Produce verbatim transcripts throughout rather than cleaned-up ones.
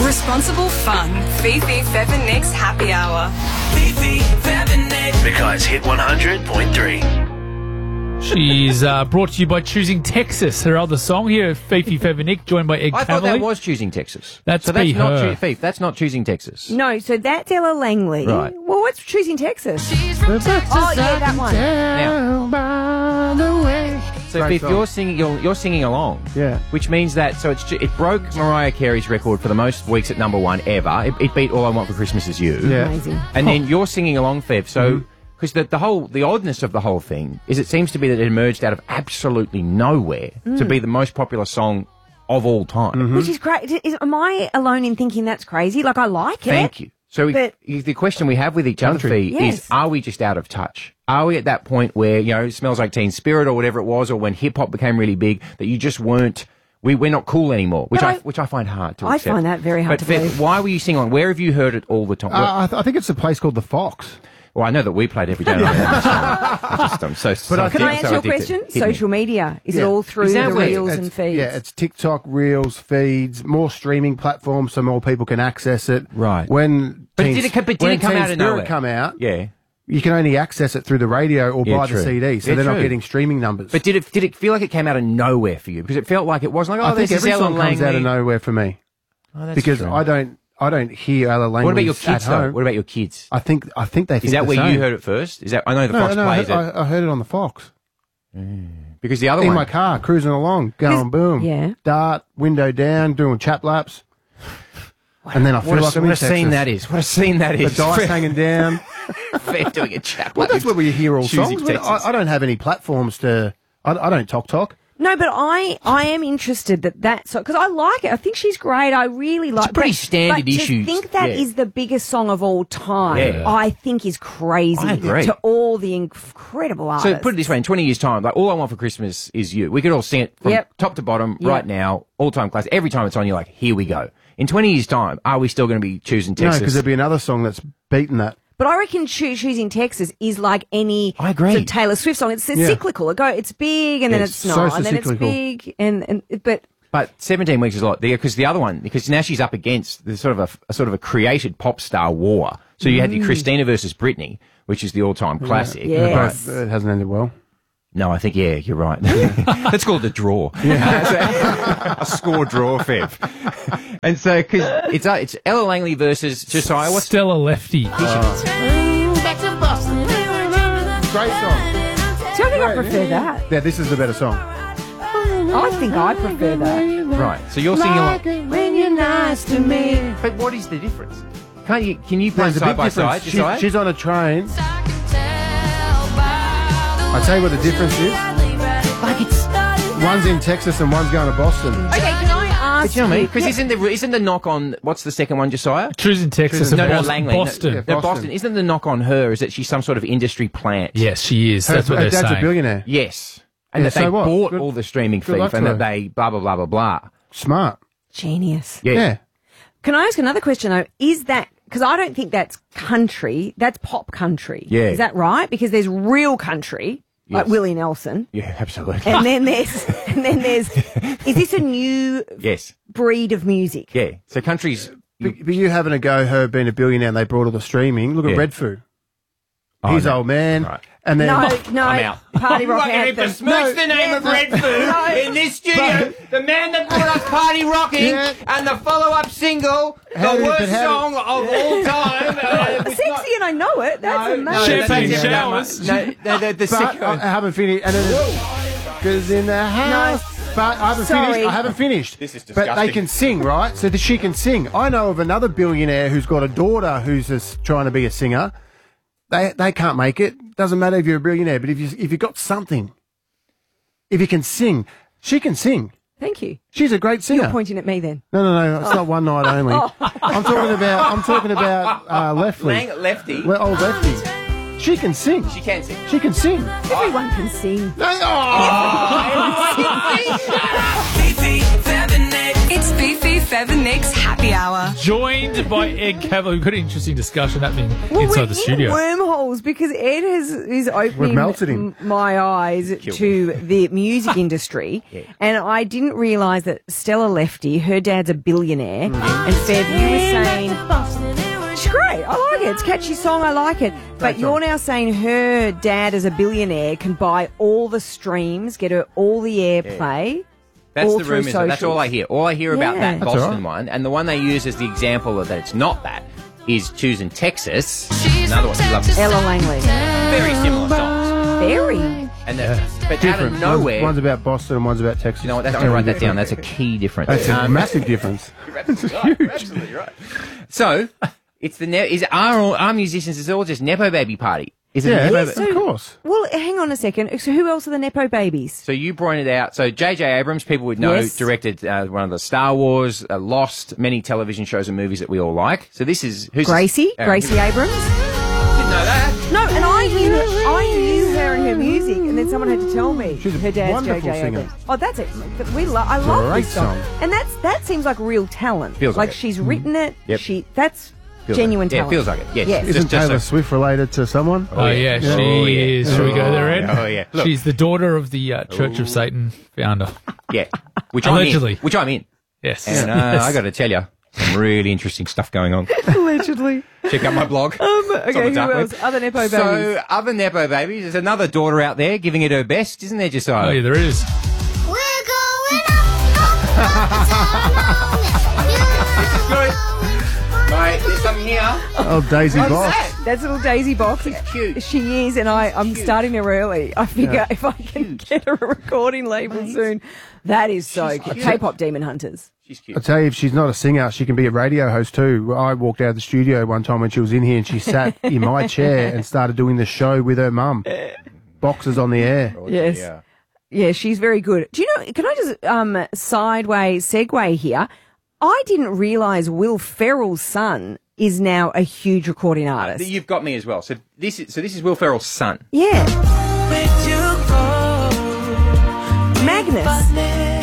Responsible fun. Fifi, Fev and Nick's Happy Hour. Fifi, Fev and Nick. Because Hit one hundred point three. She's uh, brought to you by Choosing Texas, her other song here, Fifi, Fev and Nick, joined by Egg I thought Cavalier. that was Choosing Texas. That's so that's be not her. Choo- Fifi, that's not Choosing Texas. No, so that's Ella Langley. Right. Well, what's Choosing Texas? She's from Texas. Oh, yeah, that one. So Great if song. you're singing, you're, you're singing along. Yeah. Which means that so it's, it broke Mariah Carey's record for the most weeks at number one ever. It, it beat All I Want for Christmas Is You. Yeah. Amazing. And then you're singing along, Fev. So because the, the whole the oddness of the whole thing is it seems to be that it emerged out of absolutely nowhere to be the most popular song of all time. Which is great. Is, am I alone in thinking that's crazy? Like, I like it. Thank you. So But- we, the question we have with each other, Country. Fee, Yes. is are we just out of touch? Are we at that point where, you know, it Smells Like Teen Spirit or whatever it was, or when hip-hop became really big, that you just weren't, we, we're not cool anymore, which But I, I- which I find hard to I accept. find that very hard but to Fev, believe. why were you singing on? Where have you heard it all the time? Uh, I, th- I think it's a place called The Fox. well, I know that we played every day. I just, I'm so, so I Can think I answer so your addicted. question? Hit me. Social media. Is it Yeah. all through Exactly. the reels It's- and feeds? Yeah, it's TikTok, Reels, feeds, more streaming platforms so more people can access it. Right. When But Teen- did it, but did when it come Teen out of Spirit nowhere? come out, Yeah. you can only access it through the radio or Yeah, buy true. the C D, so Yeah, they're true. not getting streaming numbers. But did it did it feel like it came out of nowhere for you? Because it felt like it wasn't like, oh, I think this is every Ella song comes out Langley. of nowhere for me Oh, that's because true. I don't I don't hear Ella Langley What about your at kids, though? home. What about your kids? I think I think they think Is that the where same. you heard it first? Is that I know the No, Fox no, I, plays it I, I heard it on the Fox. because the other In one. my car, cruising along, going boom, Yeah. dart, window down, doing chap laps, and then I feel What a, like I'm what in a scene Texas. that is! What a scene that The is! dice hanging down. Fair doing a chat. Well, that's where we hear all Choosing songs. But Texas. I, I don't have any platforms to. I, I don't talk talk. No, but I, I am interested that that's because I like it. I think she's great. I really like. a pretty but, standard but issue. To think that is Yeah. the biggest song of all time, Yeah. I think is crazy. I agree. To all the incredible artists. So put it this way: in twenty years' time, like All I Want for Christmas Is You, we could all sing it from Yep. top to bottom Yep. right now, all-time classic. Every time it's on, you're like, "Here we go." In twenty years' time, are we still going to be choosing No, Texas? because there'd be another song that's beaten that. But I reckon Choo- Choosing Texas is like any I agree. sort of Taylor Swift song. It's, it's Yeah. cyclical. It go, it's big and then Yes. it's So not, and then it's cyclical. big and and but But seventeen weeks is a lot because the other one, because now she's up against the sort of a, a sort of a created pop star war. So you had the Christina versus Britney, which is the all-time classic. Yes. But it hasn't ended well. No, I think, yeah, you're right. Let's call it a draw. a score draw, Fev. And so, because it's, uh, it's Ella Langley versus Josiah. What's Stella Lefty. Great song. see, I think I prefer that. Yeah, this is the better song. I think I prefer that. right? So you're singing along. When you're nice to me. But what is the difference? Can't you? Can you play There's a side big by difference. side? She- Josiah? she's on a train. I tell you what the difference is. like it's. One's in Texas and one's going to Boston. Okay, can I ask You know what I mean? you? Because isn't the isn't the knock on what's the second one, Josiah? Choosing Texas no, and no, Boston. Langley. No, Boston. yeah. No, Boston. Boston. Isn't the knock on her is that she's some sort of industry plant? Yes, she is. Her, That's what her they're dad's saying. a billionaire. Yes. And Yeah, that they so what? bought Good- all the streaming good fees luck and to that her. they blah blah blah blah blah. Smart. Genius. Yeah. Yeah. Can I ask another question though? Is that because I don't think that's country, that's pop country. Yeah. Is that right? Because there's real country, like Yes. Willie Nelson. Yeah, absolutely. And then there's and then there's is this a new yes. breed of music? Yeah. So countries. But, but you having a go, her being a billionaire, and they brought all the streaming. Look at Yeah. Redfoo. Oh, He's no. old man. Right. And then No, no. I'm out. Party rock anthem. besmirch the name of Red Food No. in this studio. The man that brought us Party Rocking Yeah. and the follow-up single, How the did- worst but how song of all time. Uh, it was Sexy not- and I know it. That's No, amazing. no, Champagne that's- showers. No, no, the, the But second I, I haven't finished. And because in the house. But I haven't Sorry. finished. I haven't finished. This is But they disgusting. can sing, right? So that she can sing. I know of another billionaire who's got a daughter who's just trying to be a singer. They they can't make it. Doesn't matter if you're a billionaire, but if you if you got something, if you can sing, she can sing. Thank you. She's a great singer. You're pointing at me then. No, no, no. It's not one night only. I'm talking about. I'm talking about uh, Lefty. Lang- Lefty. Le- old Lefty. She can sing. She can sing. She can sing. Everyone can sing. Oh! Fifi, Fev and Nick. It's Fifi, Fev and Nick's Happy Hour. Joined by Ed Cavell. We've got an interesting discussion happening Well, inside we're the studio. in wormholes because Ed has, is opening melted him. m- my eyes to the music industry. And I didn't realise that Stella Lefty, her dad's a billionaire. And Fev, you were saying... She's great. I like it. It's a catchy song. I like it. But you're now saying her dad as a billionaire can buy all the streams, get her all the airplay. That's all the through rumours. That's all socials. I hear. All I hear about Yeah. that That's Boston all right. one, and the one they use as the example of that it's not that, is Choosing Texas. Another one he loves. Ella Langley. Very similar songs. Very. And the, but out Different. of nowhere, One's, one's about Boston and one's about Texas. you know what? That's, I'm going to write that down. That's a key difference. That's a Um, massive difference. Absolutely right. So, it's the ne- is our our musicians is all just nepo baby party. Is it? Yeah, a nepo of ba- course. Well, hang on a second. So who else are the Nepo babies? So you pointed out. So J J Abrams, people would know, Yes. directed uh, one of the Star Wars, uh, Lost, many television shows and movies that we all like. So this is who's Gracie? This? Uh, Gracie Abrams? Didn't know that. No, and I knew I knew her and her music, and then someone had to tell me She's a her dad's wonderful J J singer. Abrams. Oh, that's it. But we lo- I love Great this song. song. and that's that seems like real talent. Feels like it. she's written it. Yep. She that's Feels genuine like it. Yeah, talent. feels like it. Yes. Yes. Just- Isn't just Taylor so- Swift related to someone? Oh, yeah, she Oh, yeah. is. Shall we go there, Ed? Oh, yeah. Look. She's the daughter of the uh, Church of Satan founder. Yeah. Which Allegedly. I'm in. Which I'm in. Yes. And uh, Yes. I got to tell you, some really interesting stuff going on. Allegedly. Check out my blog. Um, It's on okay, the who dark web. else? Other Nepo babies. So, other Nepo babies, there's another daughter out there giving it her best, isn't there, Josiah? Oh, yeah, there is. We're going up, up, up, Mate, there's something here. Oh, Daisy What's Box. that? That's a little Daisy Box. cute. She is, and I, I'm starting her early. I figure if I can get her a recording label soon, that is so good. K-pop Demon Hunters. She's I cute. tell you, if she's not a singer, she can be a radio host too. I walked out of the studio one time when she was in here and she sat in my chair and started doing the show with her mum. Boxes on the air. Yes. Yeah. Yeah, she's very good. Do you know, can I just um sideways segue here? I didn't realise Will Ferrell's son is now a huge recording artist. You've got me as well. So this is so this is Will Ferrell's son. Yeah. Magnus.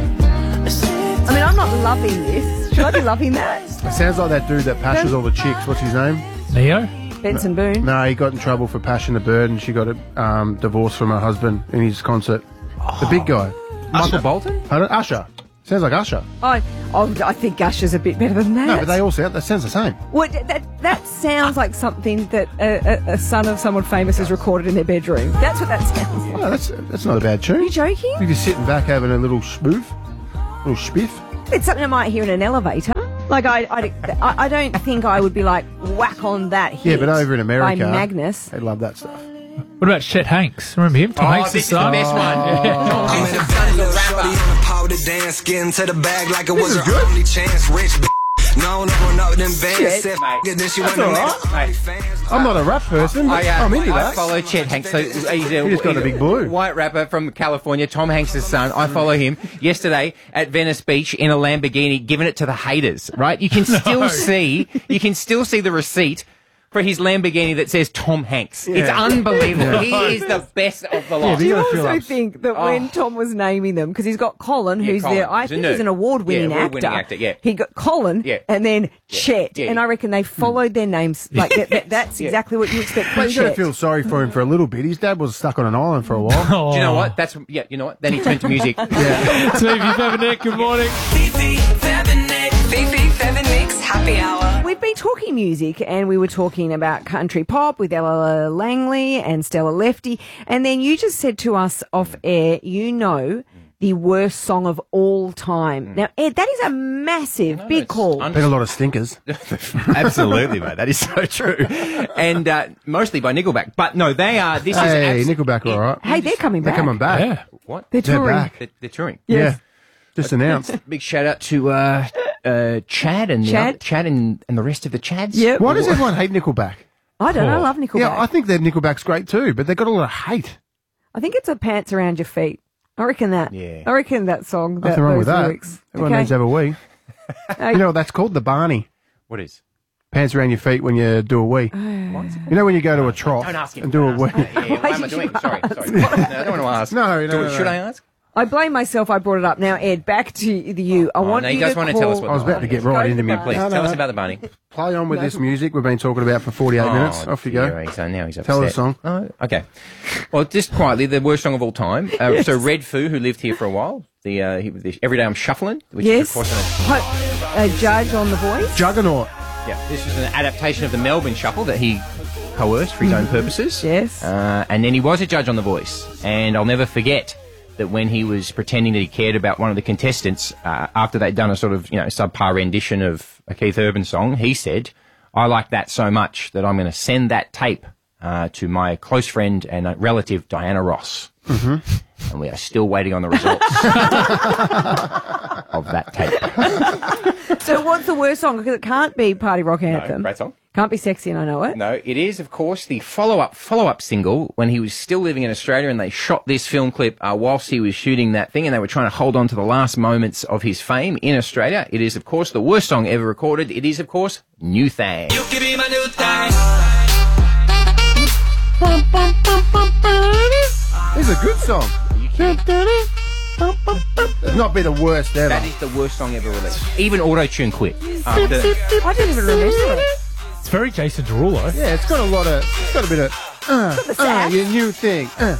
I mean, I'm not loving this. Should I be loving that? It sounds like that dude that passes all the chicks. What's his name? Neo? Benson Boone. No, he got in trouble for Passion the Bird and she got a um, divorce from her husband in his concert. The big guy. Michael Bolton? Pardon? Usher. Sounds like Usher. I, oh, I think Usher's a bit better than that. No, but they all sound, that sounds the same. What, that, that sounds like something that a, a, a son of someone famous has recorded in their bedroom. That's what that sounds like. Oh, that's that's not a bad tune. Are you joking? You're just sitting back having a little spoof, little spiff. It's something I might hear in an elevator. Like, I, I, I, I don't think I would be like, whack on that hit. Yeah, but over in America, By Magnus. they love that stuff. What about Chet Hanks? Remember him? Tom Oh, Hanks' this is the son? best one. Tom Hanks' son is a rapper. Powder dance, get into the bag like it was is her good. only chance. Rich b- no, no one up them bands. Shit, Said mate. f- it, then she That's went and all made right. her Mate. OnlyFans. I'm not a rap person. But I, uh, I'm into I that. follow Chet Hanks. So he's a, He just got he's a big blue. white rapper from California, Tom Hanks' son. I follow him yesterday at Venice Beach in a Lamborghini, giving it to the haters. Right? You can still see, you can still see the receipt for his Lamborghini that says Tom Hanks. It's Yeah. unbelievable. He is the best of the lot. but Do you gotta feel also ups- think that Oh. when Tom was naming them, because he's got Colin, Yeah, who's Colin. there, I He's a think nerd. he's an award-winning Yeah, award-winning actor. actor, yeah. He got Colin, Yeah. and then Chet, Yeah. and I reckon they followed their names. Like that, that, that's Yeah. exactly what you expect from But you got to Chet. feel sorry for him for a little bit. His dad was stuck on an island for a while. Oh. Do you know what? That's yeah. You know what? Then he turned to music. So if you've ever Nick, good morning. Fifi, Fev and Nick. Fifi, Fev and Nick's Happy Hour. We've been talking music, and we were talking about country pop with Ella Langley and Stella Lefty, and then you just said to us off air, you know, the worst song of all time. Now, Ed, that is a massive, big call. un- Been a lot of stinkers. Absolutely, mate. That is so true. And uh, mostly by Nickelback. But no, they are. This Hey, is abs- Nickelback are all right. Hey, they're coming They're back. coming back. Yeah. What? They're They're touring. back. They're, they're touring. Yeah. Just announced. Big shout out to uh, uh, Chad and the Chad? other- Chad and, and the rest of the Chads. Yep. Why does everyone hate Nickelback? I don't know. I love Nickelback. Yeah, I think that Nickelback's great too, but they got a lot of hate. I think it's a pants around your feet. I reckon that. Yeah. I reckon that song. That, Nothing wrong those with that. lyrics. Everyone okay. needs to have a wee. Hey, You know what that's called? The Barney. What is? Pants around your feet when you do a wee. Oh. You know when you go to a trough Don't ask him. and do a Don't wee. ask him. Yeah, yeah, what am I did doing? you Sorry, sorry. No, I don't want to ask. No, no, Do- no, Should no. I ask? I blame myself. I brought it up. Now, Ed, back to the you. I Oh, want no, you you guys to want to call... tell us what I was the about to Barney get is. right Go into me. for Please, No, no, tell us no. about the bunny. Play on with this music we've been talking about for forty-eight minutes. Off you go. Fury, so now he's upset. Tell the song. Oh, okay. Well, just quietly, the worst song of all time. Uh, So Red Foo, who lived here for a while, the, uh, he, the Every Day I'm Shuffling, which Yes. is, of course, an, Ho- a judge on The Voice. Juggernaut. yeah, this was an adaptation of the Melbourne Shuffle that he coerced for his own purposes. Yes. Uh, and then he was a judge on The Voice. And I'll never forget that when he was pretending that he cared about one of the contestants, uh, after they'd done a sort of, you know, subpar rendition of a Keith Urban song, he said, I like that so much that I'm going to send that tape uh, to my close friend and uh, relative, Diana Ross. Mm-hmm. And we are still waiting on the results of that tape. So what's the worst song? Because it can't be Party Rock Anthem. great song. Can't be Sexy and I Know It. No, it is, of course, the follow-up follow-up single when he was still living in Australia, and they shot this film clip uh, whilst he was shooting that thing, and they were trying to hold on to the last moments of his fame in Australia. It is, of course, the worst song ever recorded. It is, of course, New Thang. You can be my new thing. It's a good song. It's not be the worst ever. That is the worst song ever released. Even auto-tune quit. After, I didn't even remember it. It's very Jason Derulo. Yeah, it's got a lot of. It's got a bit of. Uh, uh, sass. your new thing. Uh,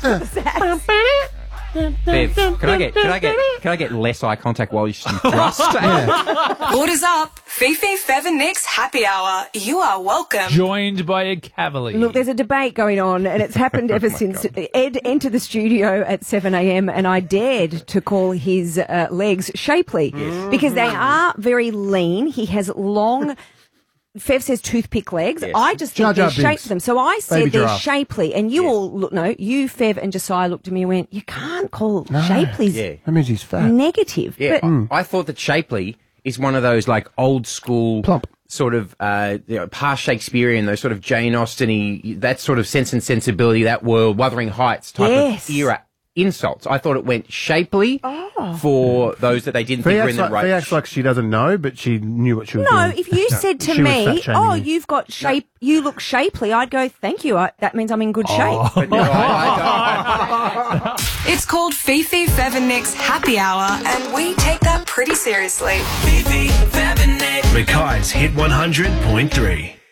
Bev, can I get can I get can I get less eye contact while you thrust? Orders up. Fifi, Fev and Nick's Happy Hour. You are welcome. Joined by a cavalier. Look, there's a debate going on, and it's happened ever since Ed entered the studio at seven a.m. and I dared to call his uh, legs shapely because they are very lean. He has long... Fev says toothpick legs. Yes. I just Jar think Jar they're shaped Binks. for them. So I said Baby they're giraffe. shapely. And you all look, no, you, Fev and Josiah looked at me and went, you can't call shapely's Yeah. that means he's fat. negative. Yeah, But I, I thought that Shapely is one of those like old school Plump. sort of uh, you know, past Shakespearean, those sort of Jane Austen-y, that sort of Sense and Sensibility, that world, Wuthering Heights type Yes. of era insults. I thought it went shapely for those that they didn't Fee think were acts, in the like, right. Fee acts like she doesn't know, but she knew what she was no, doing. if you said to she was me, fat-shaming oh, you. you've got shape, you look shapely, I'd go, thank you. I, that means I'm in good shape. But no, I- I don't- It's called Fifi, Fev and Nick's Happy Hour, and we take that pretty seriously. Fifi, Fev and Nick. Mackay's Hit one hundred point three.